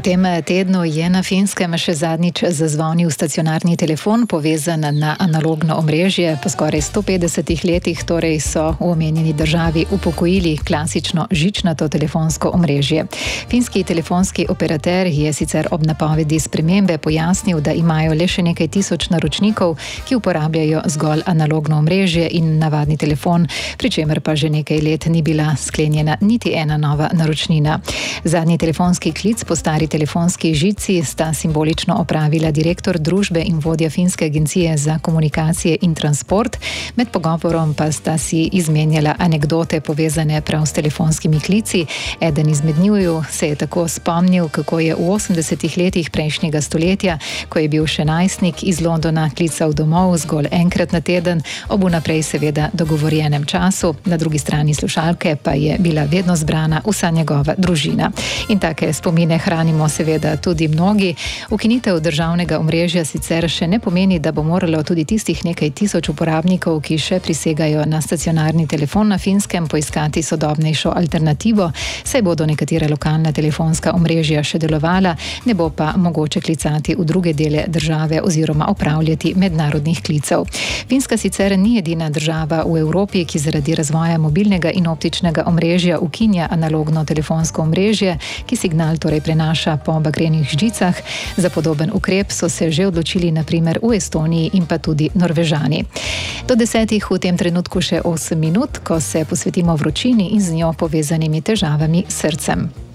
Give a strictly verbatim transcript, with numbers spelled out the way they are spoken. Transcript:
tem tednu je na Finskem še zadnjič zazvonil stacionarni telefon, povezan na analogno omrežje. Po skoraj sto petdesetih letih torej so v omenjeni državi upokojili klasično žičnato telefonsko omrežje. Finski telefonski operater je sicer ob napovedi spremembe pojasnil, da imajo le še nekaj tisoč naročnikov, ki uporabljajo zgolj analogno omrežje in navadni telefon, pri čemer pa že nekaj let ni bila sklenjena niti ena nova naročnina. Zadnji telefonski klic po stari telefonski žici sta simbolično opravila direktor družbe in vodja finske agencije za komunikacije in transport. Med pogovorom pa sta si izmenjala anekdote povezane prav s telefonskimi klici. Eden izmed njiju se je tako spomnil, kako je v osemdesetih letih prejšnjega stoletja, ko je bil še najstnik, iz Londona klical domov zgolj enkrat na teden, ob vnaprej seveda dogovorjenem času. Na drugi strani slušalke pa je bila vedno zbrana vsa njegova družina. In take spomine hranimo seveda tudi mnogi. Ukinitev državnega omrežja sicer še ne pomeni, da bo moralo tudi tistih nekaj tisoč uporabnikov, ki še prisegajo na stacionarni telefon na Finskem, poiskati sodobnejšo alternativo, saj bodo nekatera lokalna telefonska omrežja še delovala, ne bo pa mogoče klicati v druge dele države oziroma opravljati mednarodnih klicev. Finska sicer ni edina država v Evropi, ki zaradi razvoja mobilnega in optičnega omrežja ukinja analogno telefonsko omrežje, ki signal torej prenaša po bakrenih žicah. Za podoben ukrep so se že odločili na primer v Estoniji in pa tudi Norvežani. Do desetih v tem trenutku še osem minut, ko se posvetimo vročini in z njo povezanimi težavami s srcem.